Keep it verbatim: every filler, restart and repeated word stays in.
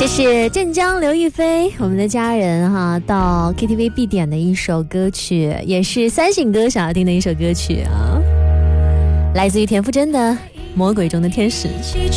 这是镇江刘亦菲，我们的家人哈到 K T V 必点的一首歌曲，也是三省哥想要听的一首歌曲啊，来自于田馥甄的《魔鬼中的天使》。